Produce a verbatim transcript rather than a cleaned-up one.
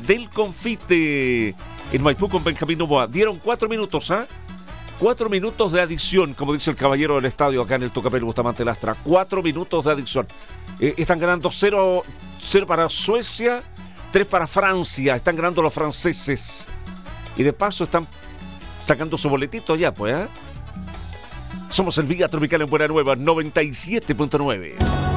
del Confite en Maipú con Benjamín Novoa. Dieron cuatro minutos, ¿ah? ¿eh? Cuatro minutos de adición, como dice el caballero del estadio acá en el Tucapel Bustamante Lastra. Cuatro minutos de adición. Eh, están ganando cero, cero para Suecia, tres para Francia. Están ganando los franceses. Y de paso están sacando su boletito ya, pues, ¿eh? Somos el Vía Tropical en Buena Nueva, noventa y siete punto nueve.